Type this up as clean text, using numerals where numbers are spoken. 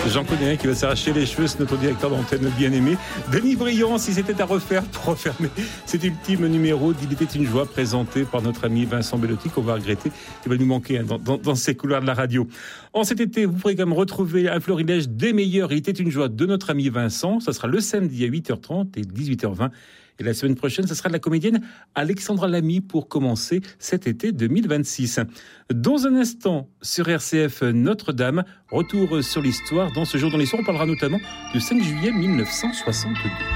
J'en connais un qui va s'arracher les cheveux, c'est notre directeur d'antenne bien-aimé. Denis Briand, si c'était à refaire pour refermer cet ultime numéro d'Il était une joie présenté par notre ami Vincent Bellotti, qu'on va regretter, qui va nous manquer dans ces couloirs de la radio. En cet été, vous pourrez quand même retrouver un florilège des meilleurs Il était une joie de notre ami Vincent. Ça sera le samedi à 8h30 et 18h20. Et la semaine prochaine, ce sera de la comédienne Alexandra Lamy pour commencer cet été 2026. Dans un instant, sur RCF Notre-Dame, retour sur l'histoire. Dans ce jour dans l'histoire, on parlera notamment du 5 juillet 1962.